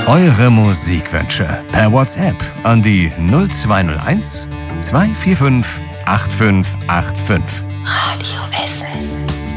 Eure Musikwünsche per WhatsApp an die 0201 245 8585. Radio Essen.